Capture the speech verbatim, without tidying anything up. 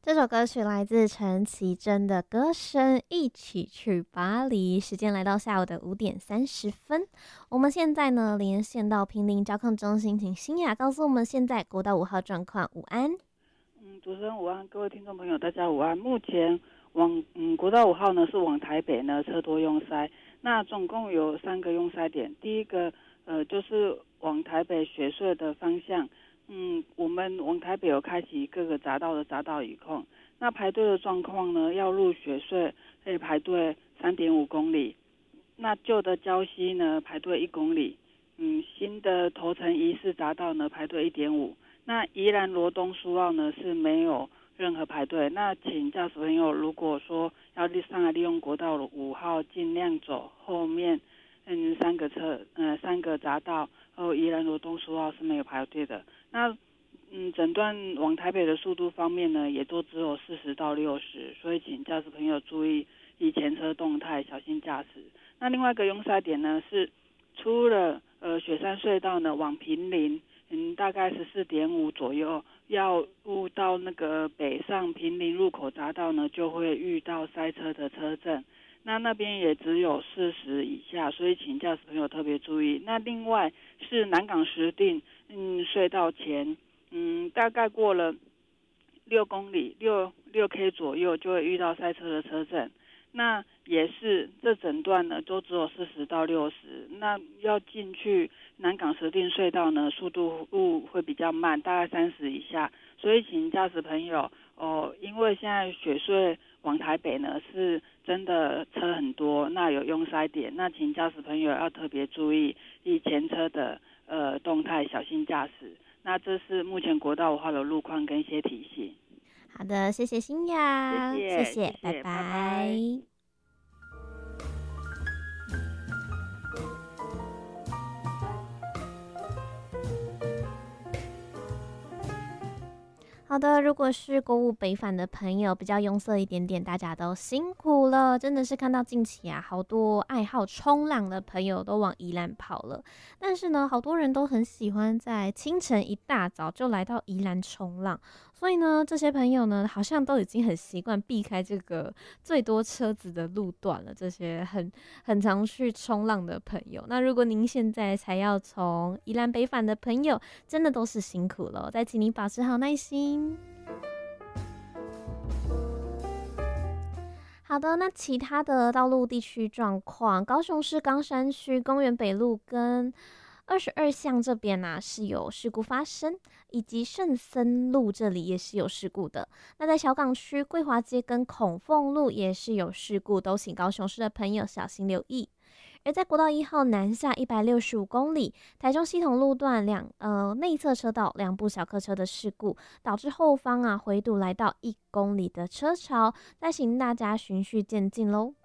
这首歌曲来自陈绮贞的歌声，一起去巴黎。时间来到下午的五点三十分，我们现在呢连线到坪林交控中心，请欣雅告诉我们现在国道五号状况。午安。 嗯，主持人午安，各位听众朋友，大家午安。目前往嗯国道五号呢是往台北呢车多拥塞，那总共有三个拥塞点。第一个呃就是往台北雪隧的方向。嗯，我们往台北有开启各个匝道的匝道雨控，那排队的状况呢，要入雪隧可以排队三点五公里，那旧的礁溪呢排队一公里，嗯，新的头城仪式匝道呢排队一点五，那宜兰罗东苏澳呢是没有任何排队，那请驾驶朋友如果说要上来利用国道五号，尽量走后面嗯三个车呃三个匝道。哦，宜兰罗东苏澳是没有排队的。那嗯，整段往台北的速度方面呢，也都只有四十到六十，所以请驾驶朋友注意以前车动态，小心驾驶。那另外一个拥塞点呢，是出了呃雪山隧道呢往坪林，嗯，大概十四点五左右，要入到那个北上坪林入口匝道呢，就会遇到塞车的车阵。那那边也只有四十以下，所以请驾驶朋友特别注意。那另外是南港石碇嗯隧道前，嗯大概过了六公里六六 K 左右就会遇到塞车的车阵。那也是这整段呢都只有四十到六十，那要进去南港石碇隧道呢，速度会比较慢，大概三十以下，所以请驾驶朋友哦，因为现在雪隧往台北呢是真的车很多，那有拥塞点，那请驾驶朋友要特别注意以前车的呃动态，小心驾驶。那这是目前国道五号的路况跟一些提醒。 好的，谢谢欣雅， 谢谢， 谢谢， 谢谢拜拜。 拜拜。 好的，如果是国五北返的朋友，比较拥塞一点点，大家都辛苦了。真的是看到近期啊，好多爱好冲浪的朋友都往宜兰跑了。但是呢，好多人都很喜欢在清晨一大早就来到宜兰冲浪，所以呢，这些朋友呢，好像都已经很习惯避开这个最多车子的路段了。这些很很常去冲浪的朋友，那如果您现在才要从宜兰北返的朋友，真的都是辛苦了。再请您保持好耐心。好的，那其他的道路地区状况，高雄市冈山区公园北路跟二十二巷这边啊是有事故发生，以及圣森路这里也是有事故的。那在小港区桂华街跟孔凤路也是有事故，都请高雄市的朋友小心留意。而在国道一号南下一百六十五公里，台中系统路段两呃内侧车道两部小客车的事故，导致后方啊回堵来到一公里的车潮，再请大家循序渐进喽。